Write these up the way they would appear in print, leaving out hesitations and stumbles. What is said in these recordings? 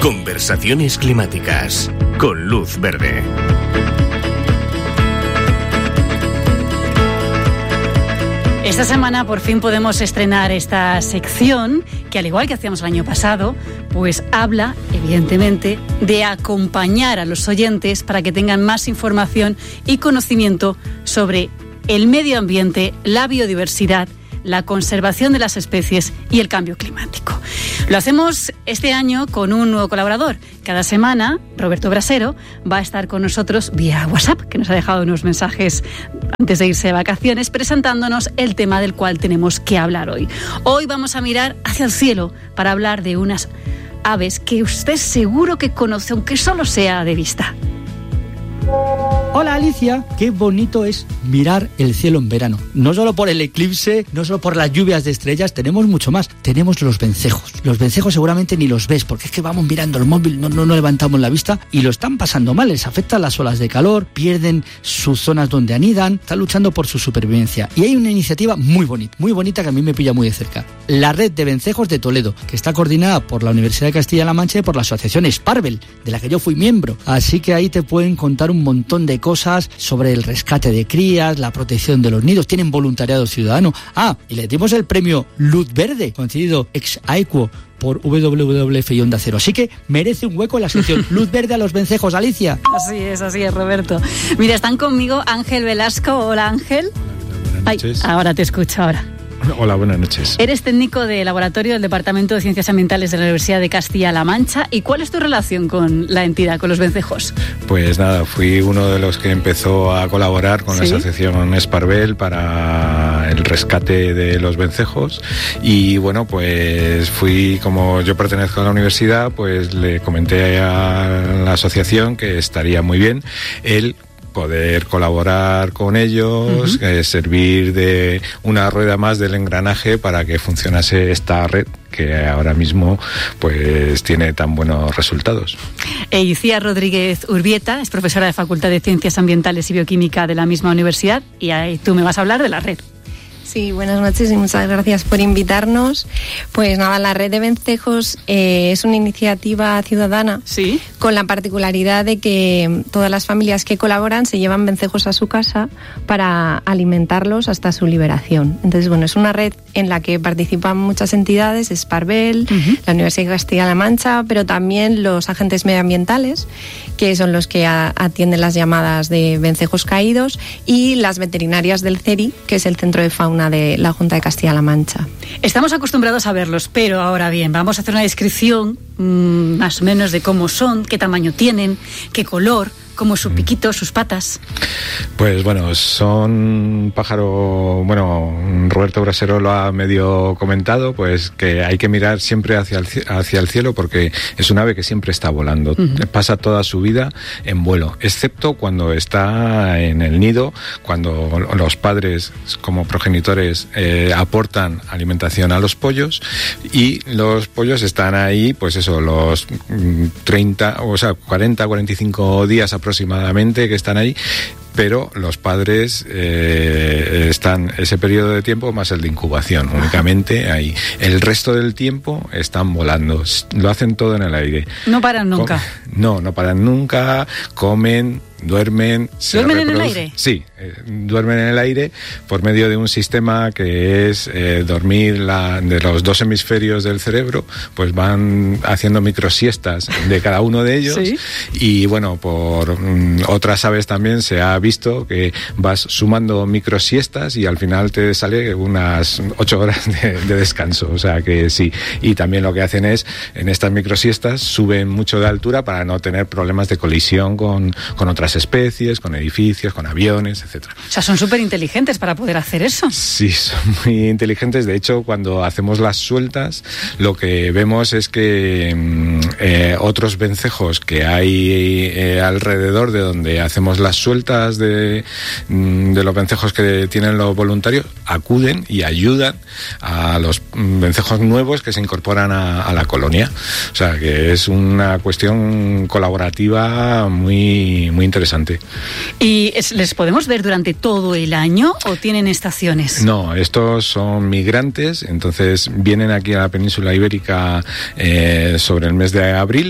Conversaciones climáticas con Luz Verde. Esta semana por fin podemos estrenar esta sección que, al igual que hacíamos el año pasado, pues habla, evidentemente, de acompañar a los oyentes para que tengan más información y conocimiento sobre el medio ambiente, la biodiversidad, la conservación de las especies y el cambio climático. Lo hacemos este año con un nuevo colaborador. Cada semana, Roberto Brasero va a estar con nosotros vía WhatsApp, que nos ha dejado unos mensajes antes de irse de vacaciones, presentándonos el tema del cual tenemos que hablar hoy. Hoy vamos a mirar hacia el cielo para hablar de unas aves que usted seguro que conoce, aunque solo sea de vista. Hola Alicia, qué bonito es mirar el cielo en verano. No solo por el eclipse, no solo por las lluvias de estrellas, tenemos mucho más. Tenemos los vencejos. Los vencejos seguramente ni los ves, porque es que vamos mirando el móvil, no levantamos la vista y lo están pasando mal. Les afectan las olas de calor, pierden sus zonas donde anidan, están luchando por su supervivencia. Y hay una iniciativa muy bonita que a mí me pilla muy de cerca. La Red de Vencejos de Toledo, que está coordinada por la Universidad de Castilla-La Mancha y por la asociación Sparvel, de la que yo fui miembro. Así que ahí te pueden contar un montón de cosas sobre el rescate de crías, la protección de los nidos, tienen voluntariado ciudadano. Y le dimos el premio Luz Verde, concedido ex aequo por WWF y Onda Cero. Así que merece un hueco en la sección Luz Verde a los vencejos, Alicia. Así es, Roberto. Mira, están conmigo Ángel Velasco. Hola, Ángel. Buenas noches. Ahora te escucho, ahora. Hola, buenas noches. Eres técnico de laboratorio del Departamento de Ciencias Ambientales de la Universidad de Castilla-La Mancha. ¿Y cuál es tu relación con la entidad, con los vencejos? Pues nada, fui uno de los que empezó a colaborar con la asociación Sparvel para el rescate de los vencejos. Y bueno, pues como yo pertenezco a la universidad, pues le comenté a la asociación que estaría muy bien el poder colaborar con ellos, servir de una rueda más del engranaje para que funcionase esta red que ahora mismo pues tiene tan buenos resultados. Icía Rodríguez Urbieta es profesora de Facultad de Ciencias Ambientales y Bioquímica de la misma universidad y ahí tú me vas a hablar de la red. Sí, buenas noches y muchas gracias por invitarnos. Pues nada, la Red de Vencejos es una iniciativa ciudadana con la particularidad de que todas las familias que colaboran se llevan vencejos a su casa para alimentarlos hasta su liberación. Entonces, bueno, es una red en la que participan muchas entidades, Sparvel, la Universidad de Castilla-La Mancha, pero también los agentes medioambientales, que son los que atienden las llamadas de vencejos caídos, y las veterinarias del CERI, que es el Centro de Fauna de la Junta de Castilla-La Mancha. Estamos acostumbrados a verlos, pero ahora bien, vamos a hacer una descripción más o menos de cómo son, qué tamaño tienen, qué color, cómo es su piquito, sus patas. Pues bueno, son pájaro, Roberto Brasero lo ha medio comentado, pues que hay que mirar siempre hacia el cielo porque es un ave que siempre está volando, pasa toda su vida en vuelo, excepto cuando está en el nido, cuando los padres como progenitores aportan alimentación a los pollos y los pollos están ahí, pues eso, los 40, 45 días aproximadamente que están ahí, pero los padres están ese periodo de tiempo más el de incubación, únicamente ahí. El resto del tiempo están volando, lo hacen todo en el aire. No paran nunca. No paran nunca, comen, duermen. ¿Duermen en el aire? Sí, duermen en el aire por medio de un sistema que es dormir de los dos hemisferios del cerebro, pues van haciendo microsiestas de cada uno de ellos. Y bueno, por otras aves también se ha visto que vas sumando microsiestas y al final te sale unas 8 horas de descanso, o sea que sí. Y también lo que hacen es, en estas microsiestas, suben mucho de altura para no tener problemas de colisión con otras especies, con edificios, con aviones, etcétera. O sea, son súper inteligentes para poder hacer eso. Sí, son muy inteligentes. De hecho, cuando hacemos las sueltas, lo que vemos es que otros vencejos que hay alrededor de donde hacemos las sueltas de los vencejos que tienen los voluntarios, acuden y ayudan a los vencejos nuevos que se incorporan a la colonia. O sea, que es una cuestión colaborativa muy, muy interesante. ¿Y les podemos ver durante todo el año o tienen estaciones? No, estos son migrantes, entonces vienen aquí a la península ibérica sobre el mes de abril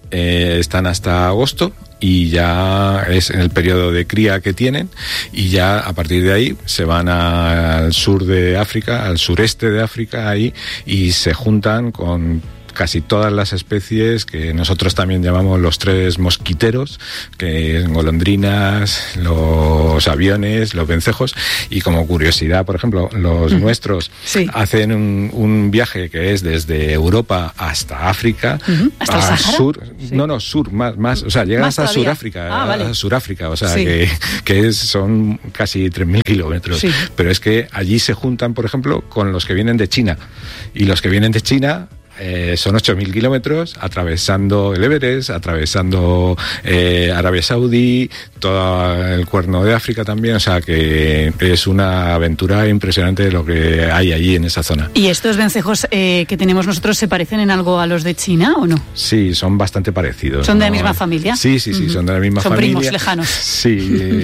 están hasta agosto, y ya es en el periodo de cría que tienen, y ya a partir de ahí se van al sur de África, al sureste de África ahí, y se juntan con casi todas las especies que nosotros también llamamos los 3 mosquiteros, que son golondrinas, los aviones, los vencejos. Y como curiosidad, por ejemplo, los nuestros hacen un viaje que es desde Europa hasta África, ¿hasta el Sahara? Sur, sur, más, o sea, llegan hasta Suráfrica, vale. Suráfrica, o sea, que son casi 3.000 kilómetros. Sí. Pero es que allí se juntan, por ejemplo, con los que vienen de China, y los que vienen de China son 8.000 kilómetros, atravesando el Everest, atravesando Arabia Saudí, todo el Cuerno de África también, o sea que es una aventura impresionante lo que hay allí en esa zona. ¿Y estos vencejos que tenemos nosotros se parecen en algo a los de China o no? Sí, son bastante parecidos. ¿Son de la misma familia? Sí, son de la misma familia. Son primos lejanos. Sí,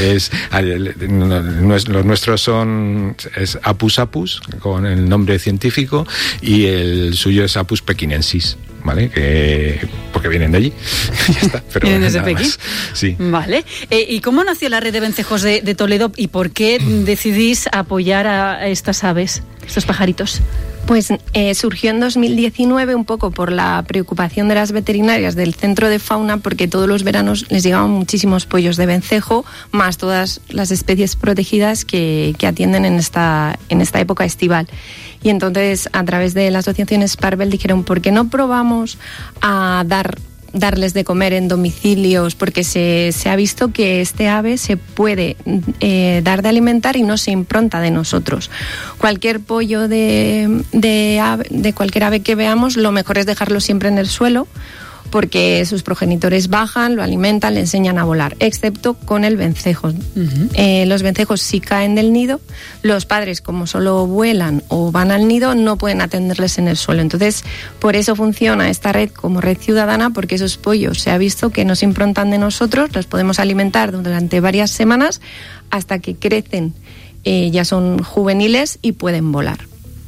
los nuestros es Apus apus, con el nombre científico, y el suyo es Apus pekinensis, ¿vale? Porque vienen de allí. Ya está. Pero ¿vienen desde Pekín? Más. Sí. Vale. ¿Y cómo nació la red de vencejos de Toledo y por qué decidís apoyar a estas aves, estos pajaritos? Pues surgió en 2019 un poco por la preocupación de las veterinarias del Centro de Fauna, porque todos los veranos les llegaban muchísimos pollos de vencejo, más todas las especies protegidas que atienden en esta época estival. Y entonces, a través de la asociación Sparvel dijeron, ¿por qué no probamos a darles de comer en domicilios? Porque se ha visto que este ave se puede dar de alimentar y no se impronta de nosotros. Cualquier pollo de cualquier ave que veamos, lo mejor es dejarlo siempre en el suelo, porque sus progenitores bajan, lo alimentan, le enseñan a volar, excepto con el vencejo. Los vencejos sí caen del nido, los padres, como solo vuelan o van al nido, no pueden atenderles en el suelo. Entonces, por eso funciona esta red como red ciudadana, porque esos pollos se ha visto que no se improntan de nosotros, los podemos alimentar durante varias semanas hasta que crecen, ya son juveniles y pueden volar.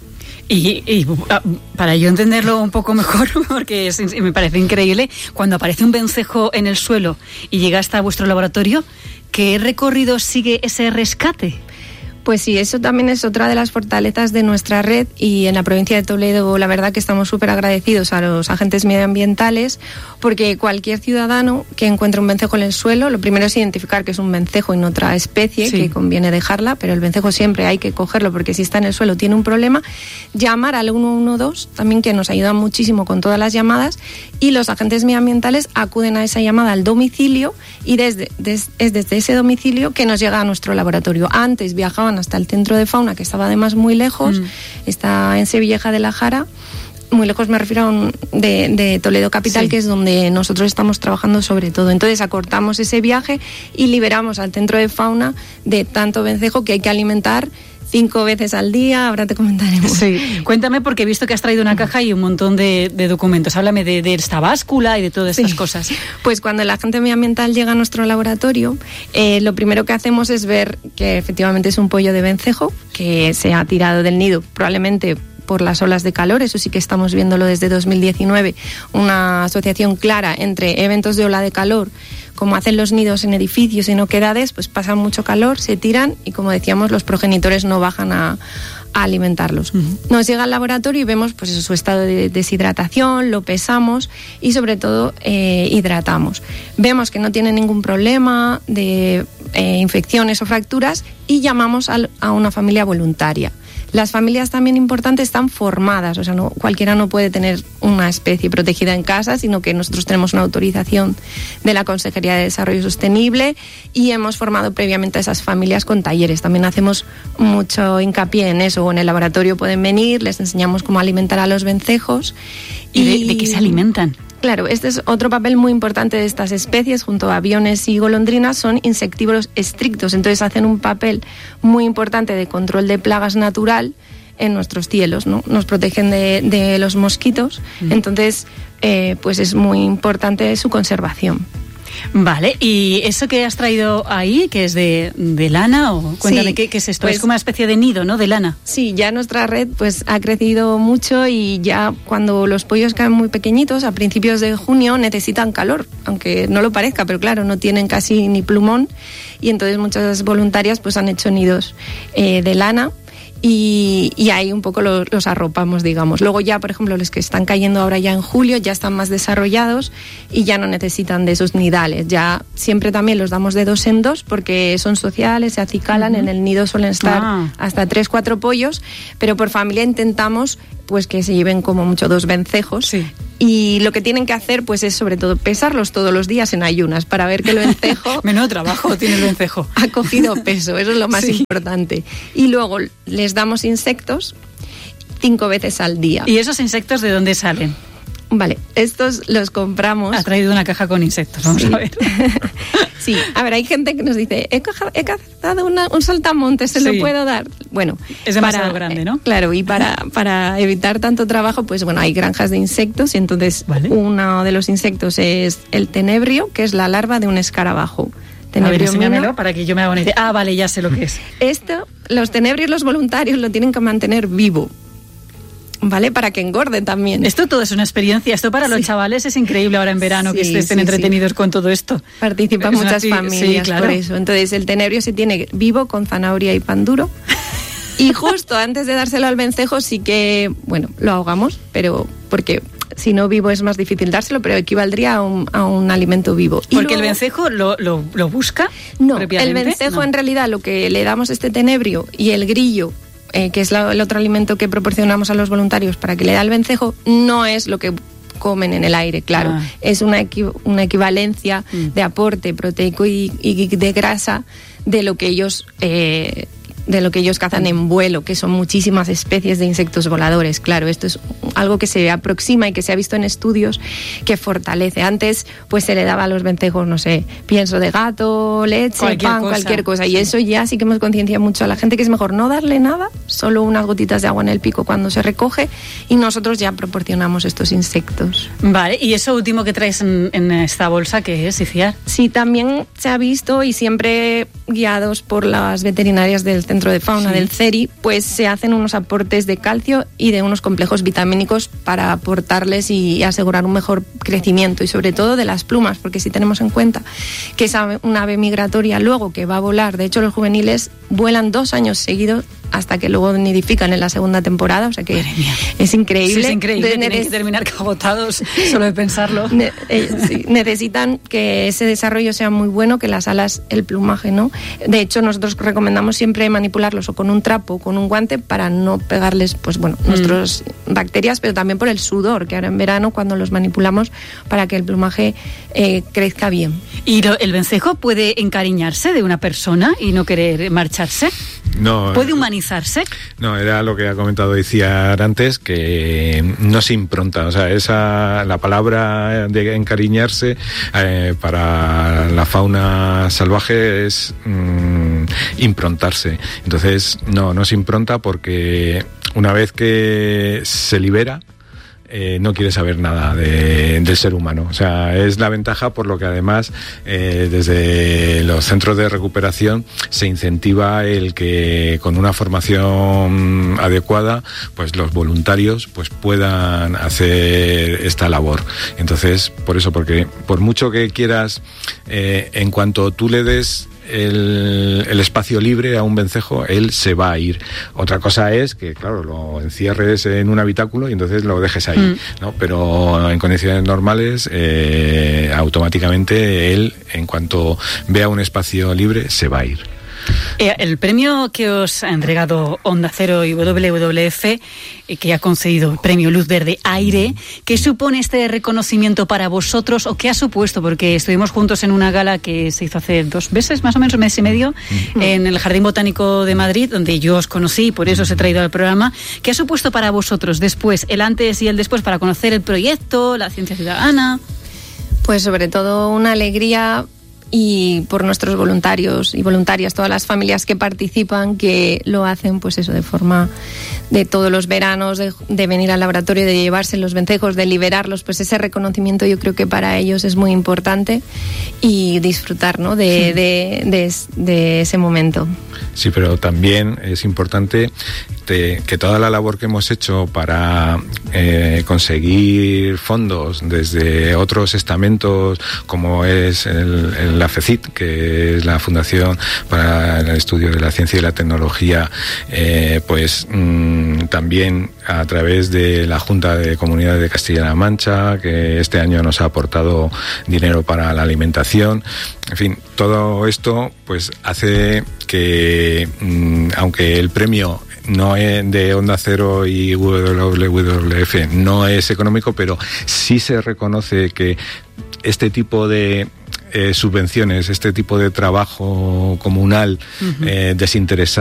Y para yo entenderlo un poco mejor, porque me parece increíble, cuando aparece un vencejo en el suelo y llega hasta vuestro laboratorio, ¿qué recorrido sigue ese rescate? Pues sí, eso también es otra de las fortalezas de nuestra red, y en la provincia de Toledo la verdad que estamos súper agradecidos a los agentes medioambientales, porque cualquier ciudadano que encuentre un vencejo en el suelo, lo primero es identificar que es un vencejo y no otra especie, que conviene dejarla, pero el vencejo siempre hay que cogerlo porque si está en el suelo tiene un problema, llamar al 112 también, que nos ayuda muchísimo con todas las llamadas, y los agentes medioambientales acuden a esa llamada al domicilio, y desde ese domicilio que nos llega a nuestro laboratorio. Antes viajaban hasta el Centro de Fauna, que estaba además muy lejos, está en Sevilleja de la Jara, muy lejos me refiero de Toledo capital, que es donde nosotros estamos trabajando sobre todo. Entonces acortamos ese viaje y liberamos al Centro de Fauna de tanto vencejo que hay que alimentar 5 veces al día, ahora te comentaremos. Sí, cuéntame, porque he visto que has traído una caja y un montón de documentos. Háblame de esta báscula y de todas estas cosas. Pues cuando el agente medioambiental llega a nuestro laboratorio, lo primero que hacemos es ver que efectivamente es un pollo de vencejo que se ha tirado del nido, probablemente por las olas de calor. Eso sí que estamos viéndolo desde 2019, una asociación clara entre eventos de ola de calor, como hacen los nidos en edificios y en oquedades, pues pasan mucho calor, se tiran y, como decíamos, los progenitores no bajan a alimentarlos. Nos llega al laboratorio y vemos pues su estado de deshidratación, lo pesamos y sobre todo hidratamos. Vemos que no tiene ningún problema de infecciones o fracturas y llamamos a una familia voluntaria. Las familias, también importantes, están formadas, o sea, cualquiera no puede tener una especie protegida en casa, sino que nosotros tenemos una autorización de la Consejería de Desarrollo Sostenible y hemos formado previamente a esas familias con talleres. También hacemos mucho hincapié en eso. En el laboratorio pueden venir, les enseñamos cómo alimentar a los vencejos. ¿Y de qué se alimentan? Claro, este es otro papel muy importante de estas especies, junto a aviones y golondrinas, son insectívoros estrictos, entonces hacen un papel muy importante de control de plagas natural en nuestros cielos, ¿no? Nos protegen de los mosquitos, entonces pues es muy importante su conservación. Vale, ¿y eso que has traído ahí, que es de lana? O cuéntame, ¿qué es esto? Pues, es como una especie de nido, ¿no?, de lana. Sí, ya nuestra red pues ha crecido mucho y ya cuando los pollos caen muy pequeñitos, a principios de junio, necesitan calor, aunque no lo parezca, pero claro, no tienen casi ni plumón, y entonces muchas voluntarias pues han hecho nidos de lana. Y ahí un poco los arropamos, digamos. Luego ya, por ejemplo, los que están cayendo ahora ya en julio ya están más desarrollados y ya no necesitan de esos nidales. Ya siempre también los damos de 2 en 2 porque son sociales, se acicalan, en el nido suelen estar hasta 3-4 pollos, pero por familia intentamos pues que se lleven como mucho 2 vencejos. Sí. Y lo que tienen que hacer pues es sobre todo pesarlos todos los días en ayunas para ver que el vencejo... Menudo trabajo tiene el vencejo. Ha cogido peso, eso es lo más importante. Y luego les damos insectos 5 veces al día. ¿Y esos insectos de dónde salen? Vale, estos los compramos... Ha traído una caja con insectos, vamos a ver. Sí, a ver, hay gente que nos dice, he cazado un saltamontes, ¿se lo puedo dar? Bueno, es demasiado grande, ¿no? Claro, y para evitar tanto trabajo, pues bueno, hay granjas de insectos y entonces uno de los insectos es el tenebrio, que es la larva de un escarabajo. A ver, enséñamelo para que yo me haga una idea. Ah, vale, ya sé lo que es. Esto, los tenebrios, los voluntarios, lo tienen que mantener vivo. ¿Vale? Para que engorde también. Esto todo es una experiencia. Esto para los chavales es increíble ahora en verano que estén entretenidos con todo esto. Participan muchas familias por eso. Entonces el tenebrio se tiene vivo con zanahoria y pan duro. Y justo antes de dárselo al vencejo sí que, bueno, lo ahogamos, pero porque si no vivo es más difícil dárselo, pero equivaldría a un alimento vivo. ¿Porque luego, el vencejo lo busca? No, el vencejo en realidad lo que le damos este tenebrio y el grillo, que es el otro alimento que proporcionamos a los voluntarios para que le da el vencejo, no es lo que comen en el aire, claro. Es una equivalencia de aporte proteico y de grasa de lo que ellos cazan en vuelo, que son muchísimas especies de insectos voladores. Claro, esto es algo que se aproxima y que se ha visto en estudios que fortalece. Antes, pues se le daba a los vencejos, no sé, pienso de gato, leche, cualquier cosa. Y eso ya sí que hemos concienciado mucho a la gente que es mejor no darle nada, solo unas gotitas de agua en el pico cuando se recoge, y nosotros ya proporcionamos estos insectos. Vale, ¿y eso último que traes en esta bolsa qué es, Iciar? Sí, también se ha visto, y siempre guiados por las veterinarias del Centro de Fauna del CERI, pues se hacen unos aportes de calcio y de unos complejos vitamínicos para aportarles y asegurar un mejor crecimiento, y sobre todo de las plumas, porque si tenemos en cuenta que es una ave migratoria luego que va a volar, de hecho los juveniles vuelan 2 años seguidos hasta que luego nidifican en la segunda temporada, o sea que es increíble. Sí, es increíble, tienen que terminar agotados solo de pensarlo. Necesitan que ese desarrollo sea muy bueno, que las alas, el plumaje, ¿no? De hecho, nosotros recomendamos siempre manipularlos o con un trapo o con un guante para no pegarles, pues bueno, nuestras bacterias, pero también por el sudor, que ahora en verano cuando los manipulamos para que el plumaje crezca bien. ¿Y el vencejo puede encariñarse de una persona y no querer marcharse? No. ¿Puede humanizarse? No, era lo que ha comentado Iciar antes, que no se impronta. O sea, la palabra de encariñarse para la fauna salvaje es improntarse. Entonces, no se impronta porque una vez que se libera, no quiere saber nada del ser humano. O sea, es la ventaja, por lo que además desde los centros de recuperación se incentiva el que con una formación adecuada pues los voluntarios pues puedan hacer esta labor. Entonces, por eso, porque por mucho que quieras, en cuanto tú le des el espacio libre a un vencejo, él se va a ir. Otra cosa es que, claro, lo encierres en un habitáculo y entonces lo dejes ahí, ¿no? Pero en condiciones normales, automáticamente él, en cuanto vea un espacio libre, se va a ir. El premio que os ha entregado Onda Cero y WWF, que ha concedido el premio Luz Verde Aire, ¿qué supone este reconocimiento para vosotros o qué ha supuesto? Porque estuvimos juntos en una gala que se hizo hace 2 meses, más o menos, 1 mes y medio, en el Jardín Botánico de Madrid, donde yo os conocí y por eso os he traído al programa. ¿Qué ha supuesto para vosotros después, el antes y el después, para conocer el proyecto, la ciencia ciudadana? Pues sobre todo una alegría y por nuestros voluntarios y voluntarias, todas las familias que participan, que lo hacen pues eso de forma de todos los veranos, de venir al laboratorio, de llevarse los vencejos, de liberarlos, pues ese reconocimiento yo creo que para ellos es muy importante y disfrutar, ¿no? de ese momento. Sí, pero también es importante que toda la labor que hemos hecho para conseguir fondos desde otros estamentos, como es la FECIT, que es la Fundación para el Estudio de la Ciencia y la Tecnología, también a través de la Junta de Comunidades de Castilla-La Mancha, que este año nos ha aportado dinero para la alimentación. En fin, todo esto pues hace que, aunque el premio no es de Onda Cero y WWF no es económico, pero sí se reconoce que este tipo de subvenciones, este tipo de trabajo comunal desinteresado